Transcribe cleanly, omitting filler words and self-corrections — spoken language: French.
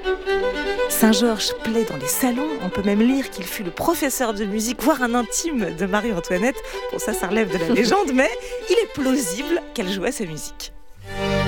Saint-Georges plaît dans les salons. On peut même lire qu'il fut le professeur de musique, voire un intime de Marie-Antoinette. Bon, ça relève de la légende, mais il est plausible qu'elle jouait sa musique.